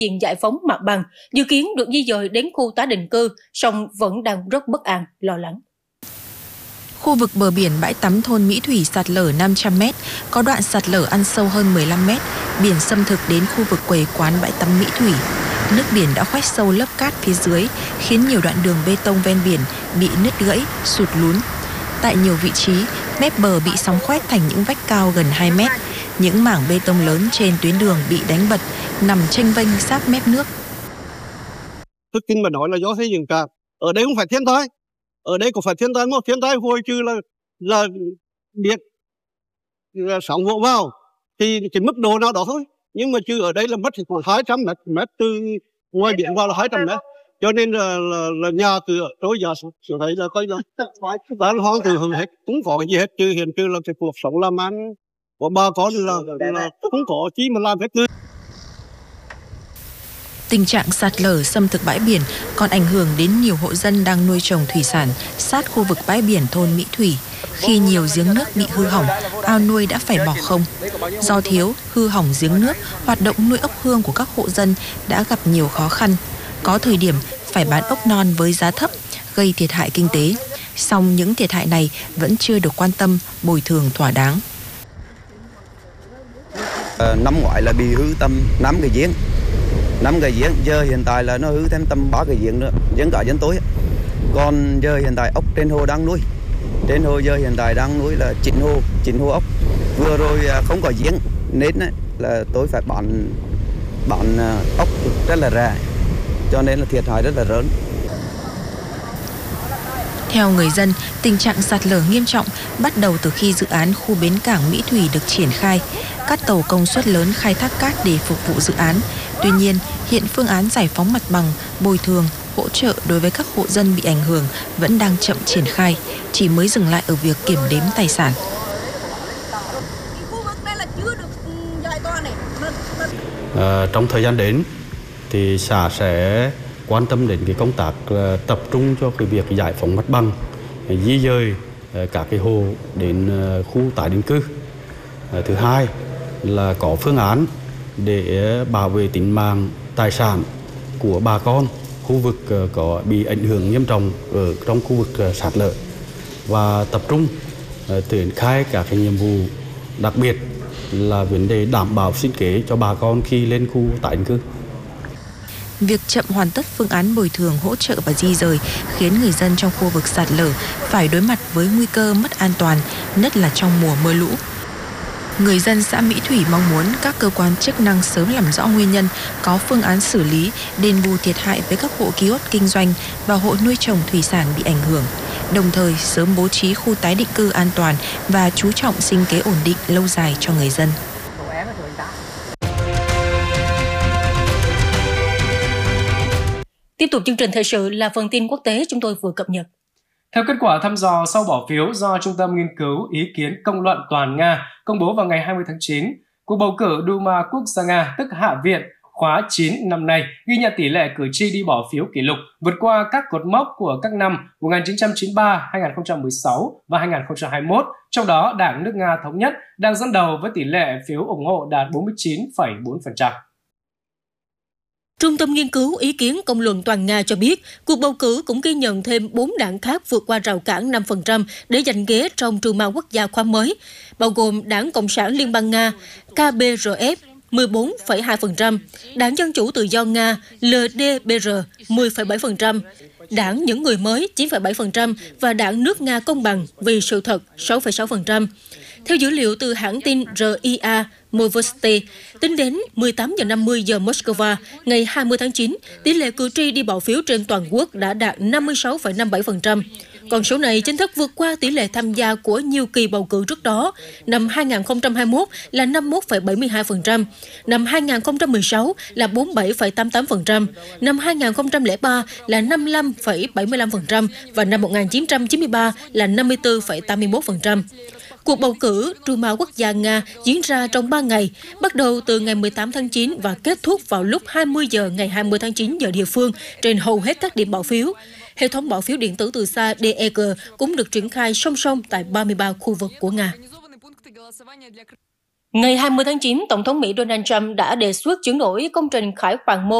diện giải phóng mặt bằng, dự kiến được di dời đến khu tái định cư, song vẫn đang rất bất an, lo lắng. Khu vực bờ biển bãi tắm thôn Mỹ Thủy sạt lở 500 m, có đoạn sạt lở ăn sâu hơn 15 m, biển xâm thực đến khu vực quầy quán bãi tắm Mỹ Thủy. Nước biển đã khoét sâu lớp cát phía dưới, khiến nhiều đoạn đường bê tông ven biển bị nứt gãy, sụt lún. Tại nhiều vị trí, mép bờ bị sóng khoét thành những vách cao gần 2 mét. Những mảng bê tông lớn trên tuyến đường bị đánh bật, nằm chênh vênh sát mép nước. Tức kinh mà nói là do xây dựng cạn. Ở đây không phải thiên tai. Ở đây có phải thiên tai không? Thiên tai hồi chứ là điện, là sóng vỗ vào. Thì cái mức độ nào đó thôi. Nhưng mà chứ ở đây là mất khoảng 200 mét từ ngoài biển vào là 200 mét. Cho nên là nhà cửa trôi dạt xuống thấy là coi là bán hoang từ hừng hết, cũng có cái gì hết, chứ hiện chứ là cái cuộc sống làm ăn của bà con là không có chi mà làm hết nữa. Tình trạng sạt lở xâm thực bãi biển còn ảnh hưởng đến nhiều hộ dân đang nuôi trồng thủy sản sát khu vực bãi biển thôn Mỹ Thủy. Khi nhiều giếng nước bị hư hỏng, ao nuôi đã phải bỏ không. Do thiếu, hư hỏng giếng nước, hoạt động nuôi ốc hương của các hộ dân đã gặp nhiều khó khăn. Có thời điểm phải bán ốc non với giá thấp, gây thiệt hại kinh tế. Song những thiệt hại này vẫn chưa được quan tâm, bồi thường thỏa đáng. Năm ngoái là bị hư tầm 5 cái giếng. 5 cái giếng, giờ hiện tại là nó hư thêm tầm 3 cái giếng nữa, giếng cả giếng tối. Còn giờ hiện tại ốc trên hồ đang nuôi. Trên hồ giờ hiện tại đang nuôi là 9 hồ ốc. Vừa rồi không có giếng nên là tôi phải bán ốc rất là rẻ. Cho nên là thiệt hại rất là lớn. Theo người dân, tình trạng sạt lở nghiêm trọng bắt đầu từ khi dự án khu bến cảng Mỹ Thủy được triển khai. Các tàu công suất lớn khai thác cát để phục vụ dự án. Tuy nhiên, hiện phương án giải phóng mặt bằng, bồi thường, hỗ trợ đối với các hộ dân bị ảnh hưởng vẫn đang chậm triển khai, chỉ mới dừng lại ở việc kiểm đếm tài sản. Trong thời gian đến, thì xã sẽ quan tâm đến cái công tác tập trung cho cái việc giải phóng mặt bằng, di dời các cái hồ đến khu tái định cư. Thứ hai là có phương án để bảo vệ tính mạng tài sản của bà con khu vực có bị ảnh hưởng nghiêm trọng ở trong khu vực sạt lở và tập trung triển khai các cái nhiệm vụ, đặc biệt là vấn đề đảm bảo sinh kế cho bà con khi lên khu tái định cư. Việc chậm hoàn tất phương án bồi thường, hỗ trợ và di dời khiến người dân trong khu vực sạt lở phải đối mặt với nguy cơ mất an toàn, nhất là trong mùa mưa lũ. Người dân xã Mỹ Thủy mong muốn các cơ quan chức năng sớm làm rõ nguyên nhân, có phương án xử lý, đền bù thiệt hại với các hộ kiosk kinh doanh và hộ nuôi trồng thủy sản bị ảnh hưởng, đồng thời sớm bố trí khu tái định cư an toàn và chú trọng sinh kế ổn định lâu dài cho người dân. Tiếp tục chương trình thời sự là phần tin quốc tế chúng tôi vừa cập nhật. Theo kết quả thăm dò sau bỏ phiếu do Trung tâm Nghiên cứu Ý kiến Công luận Toàn Nga công bố vào ngày 20 tháng 9, cuộc bầu cử Duma Quốc gia Nga, tức Hạ viện, khóa 9 năm nay ghi nhận tỷ lệ cử tri đi bỏ phiếu kỷ lục, vượt qua các cột mốc của các năm 1993, 2016 và 2021. Trong đó, Đảng nước Nga Thống nhất đang dẫn đầu với tỷ lệ phiếu ủng hộ đạt 49,4%. Trung tâm Nghiên cứu Ý kiến Công luận Toàn Nga cho biết, cuộc bầu cử cũng ghi nhận thêm 4 đảng khác vượt qua rào cản 5% để giành ghế trong Duma Quốc gia khóa mới, bao gồm Đảng Cộng sản Liên bang Nga, KPRF, 14,2%, Đảng Dân chủ Tự do Nga, LDPR, 10,7%, Đảng Những Người Mới, 9,7% và Đảng Nước Nga Công bằng vì sự thật, 6,6%. Theo dữ liệu từ hãng tin RIA Novosti, tính đến 18:50 giờ Moscow, ngày 20 tháng 9, tỷ lệ cử tri đi bỏ phiếu trên toàn quốc đã đạt 56,57%. Con số này chính thức vượt qua tỷ lệ tham gia của nhiều kỳ bầu cử trước đó. Năm 2021 là 51,72%, năm 2016 là 47,88%, năm 2003 là 55,75% và năm 1993 là 54,81%. Cuộc bầu cử Duma Quốc gia Nga diễn ra trong 3 ngày, bắt đầu từ ngày 18 tháng 9 và kết thúc vào lúc 20 giờ ngày 20 tháng 9 giờ địa phương trên hầu hết các điểm bỏ phiếu. Hệ thống bỏ phiếu điện tử từ xa DEG cũng được triển khai song song tại 33 khu vực của Nga. Ngày 20 tháng 9, Tổng thống Mỹ Donald Trump đã đề xuất chuyển đổi công trình Khải Hoàn 1